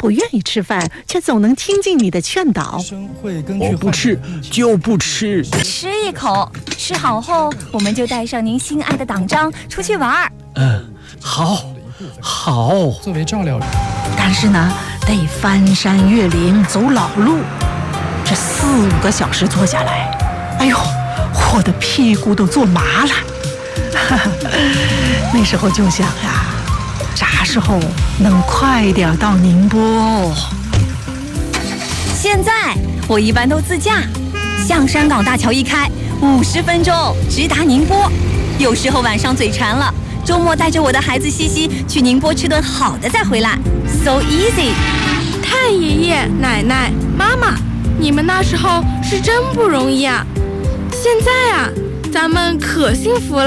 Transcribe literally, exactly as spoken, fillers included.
不愿意吃饭，却总能听进你的劝导。 我不吃就不吃， 吃一口，吃好后我们就带上您心爱的党章出去玩。 嗯，好，好。 作为照料人， 但是呢，得翻山越岭走老路，这四五个小时坐下来，哎呦，我的屁股都坐麻了。那时候就想呀，啥时候能快点到宁波哦？ 现在我一般都自驾，象山港大桥一开，五十分钟直达宁波。有时候晚上嘴馋了，周末带着我的孩子西西去宁波吃顿好的再回来 ，so easy。 太爷爷、奶奶、妈妈，你们那时候是真不容易啊！现在啊，咱们可幸福了。